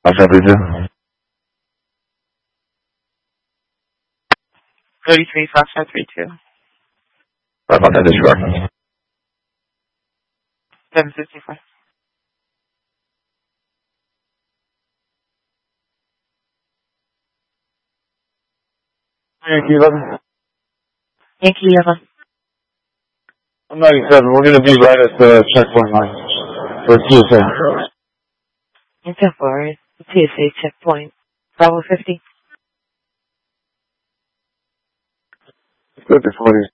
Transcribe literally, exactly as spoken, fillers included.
I'll send it to thirty-three, five five three two. Sorry about that, disregard. seven fifty-five. Yankee eleven. Yankee eleven. I'm ninety-seven. We're going to be right at the checkpoint line for T S A. Interfere. T S A checkpoint. Bravo fifty. fifty forty.